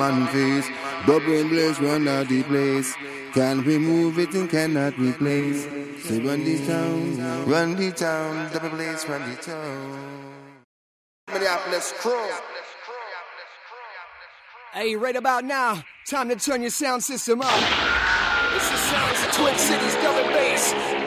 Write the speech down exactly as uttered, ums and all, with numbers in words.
man face. Double blaze run out the place. Can we move it and cannot replace? Say run the town, run the town, double blaze run the town. Minneapolis crew. Hey, right about now, time to turn your sound system up. It's the sounds of Twin Cities double bass.